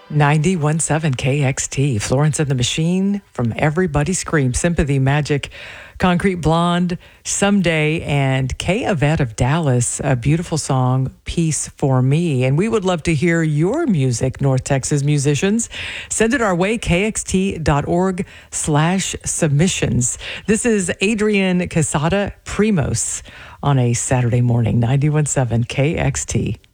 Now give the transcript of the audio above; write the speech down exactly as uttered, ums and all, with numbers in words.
ninety-one point seven K X T, Florence and the Machine from Everybody Scream, Sympathy, Magic, Concrete Blonde, Someday, and Kay Yvette of Dallas, a beautiful song, Peace for Me. And we would love to hear your music, North Texas musicians. Send it our way, kxt.org slash submissions. This is Adrian Casada Primos on a Saturday morning, ninety-one point seven K X T.